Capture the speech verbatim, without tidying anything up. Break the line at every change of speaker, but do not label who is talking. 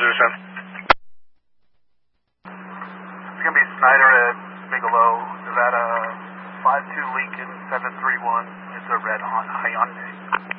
zero seven.
It's going to be Snyder at Bigelow, Nevada, five two Lincoln seven three one. It's a red Hyundai.